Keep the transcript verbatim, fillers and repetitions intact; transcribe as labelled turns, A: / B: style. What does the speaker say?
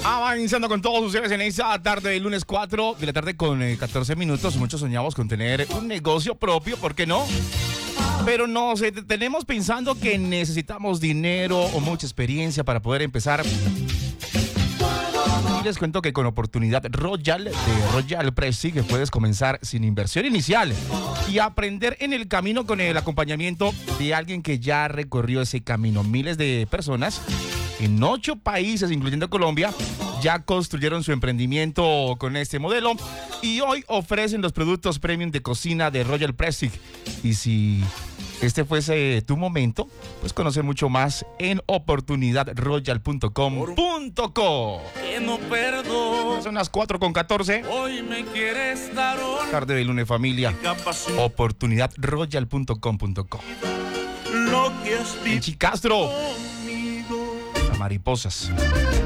A: Avanzando con todos ustedes en esta tarde del lunes cuatro de la tarde con eh, catorce minutos. Muchos soñamos con tener un negocio propio, ¿por qué no? Pero nos eh, tenemos pensando que necesitamos dinero o mucha experiencia para poder empezar. Y les cuento que con Oportunidad Royal de Royal Prestige puedes comenzar sin inversión inicial y aprender en el camino con el acompañamiento de alguien que ya recorrió ese camino. Miles de personas en ocho países, incluyendo Colombia, ya construyeron su emprendimiento con este modelo y hoy ofrecen los productos premium de cocina de Royal Prestige. Y si este fuese tu momento, pues conocer mucho más en oportunidad royal punto com punto co.
B: Que no perdono.
A: Son las cuatro con catorce.
B: Hoy me quieres dar un
A: Tarde de lunes, familia. oportunidad royal punto com punto co.
B: lo que has
A: En Chicastro,
B: conmigo.
A: las mariposas.